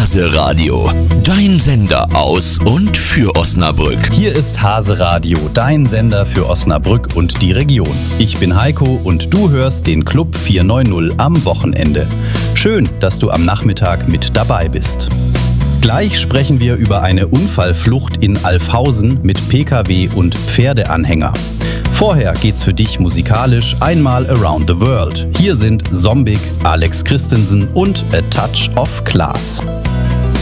Hase Radio, dein Sender aus und für Osnabrück. Hier ist Hase Radio, dein Sender für Osnabrück und die Region. Ich bin Heiko und du hörst den Club 490 am Wochenende. Schön, dass du am Nachmittag mit dabei bist. Gleich sprechen wir über eine Unfallflucht in Alfhausen mit PKW und Pferdeanhänger. Vorher geht's für dich musikalisch einmal Around the World. Hier sind Zombig, Alex Christensen und A Touch of Class.